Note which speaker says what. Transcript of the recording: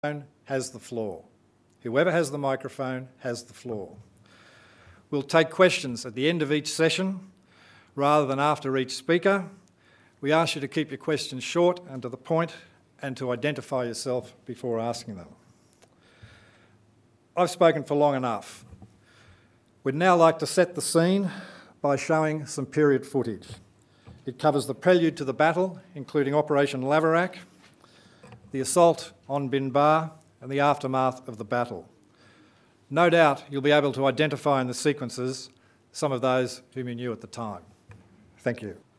Speaker 1: has the floor. Whoever has the microphone has the floor. We'll take questions at the end of each session rather than after each speaker. We ask you to keep your questions short and to the point and to identify yourself before asking them. I've spoken for long enough. We'd now like to set the scene by showing some period footage. It covers the prelude to the battle, including Operation Laverack, the assault on Binbar, and the aftermath of the battle. No doubt you'll be able to identify in the sequences some of those whom you knew at the time. Thank you.